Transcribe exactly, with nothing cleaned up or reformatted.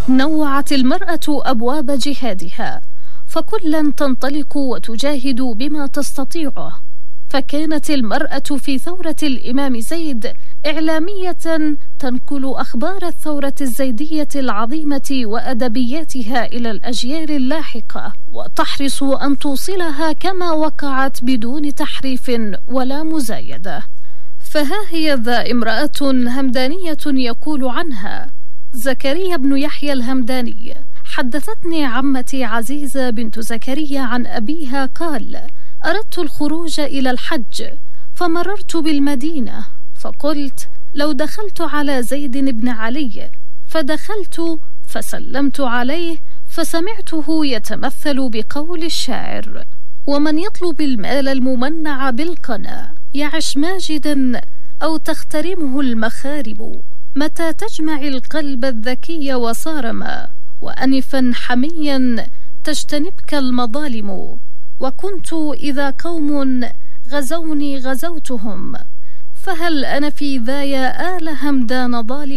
نوعت المرأة أبواب جهادها، فكلا تنطلق وتجاهد بما تستطيعه. فكانت المرأة في ثورة الإمام زيد إعلامية تنقل أخبار الثورة الزيدية العظيمة وأدبياتها إلى الأجيال اللاحقة، وتحرص أن توصلها كما وقعت بدون تحريف ولا مزايدة. فها هي ذا امرأة همدانية يقول عنها زكريا بن يحيى الهمداني: حدثتني عمتي عزيزة بنت زكريا عن أبيها قال: أردت الخروج إلى الحج فمررت بالمدينة، فقلت لو دخلت على زيد بن علي، فدخلت فسلمت عليه فسمعته يتمثل بقول الشاعر: ومن يطلب المال الممنع بالقنا يعش ماجدا أو تخترمه المخارب، متى تجمع القلب الذكي وصارما، وأنفا حميا تجتنبك المظالم، وكنت إذا قوم غزوني غزوتهم، فهل أنا في ذا يا آل همدان ظالم.